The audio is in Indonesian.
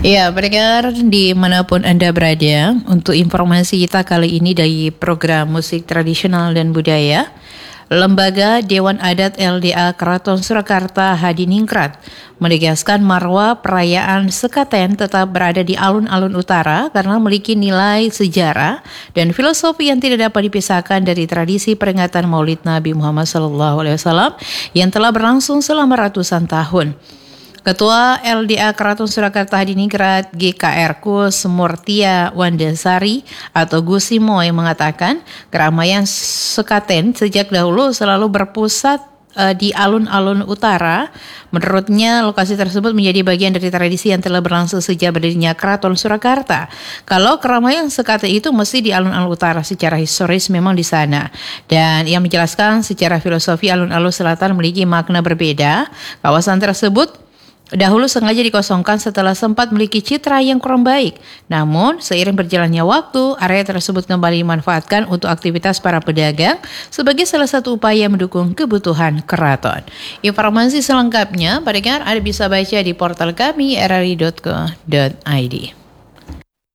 Ya, pendengar dimanapun Anda berada, untuk informasi kita kali ini dari program Musik Tradisional dan Budaya, Lembaga Dewan Adat LDA Keraton Surakarta Hadiningrat menegaskan marwah perayaan Sekaten tetap berada di alun-alun utara karena memiliki nilai sejarah dan filosofi yang tidak dapat dipisahkan dari tradisi peringatan Maulid Nabi Muhammad SAW yang telah berlangsung selama ratusan tahun. Ketua LDA Keraton Surakarta Hadiningrat GKR Murtia Wandasari atau Gus Simoy mengatakan keramaian Sekaten sejak dahulu selalu berpusat di alun-alun utara. Menurutnya lokasi tersebut menjadi bagian dari tradisi yang telah berlangsung sejak berdirinya Keraton Surakarta. Kalau keramaian Sekaten itu mesti di alun-alun utara, secara historis memang di sana. Dan ia menjelaskan secara filosofi alun-alun selatan memiliki makna berbeda. Kawasan tersebut dahulu sengaja dikosongkan setelah sempat memiliki citra yang kurang baik. Namun, seiring berjalannya waktu, area tersebut kembali dimanfaatkan untuk aktivitas para pedagang sebagai salah satu upaya mendukung kebutuhan keraton. Informasi selengkapnya, pendengar Anda bisa baca di portal kami rri.co.id.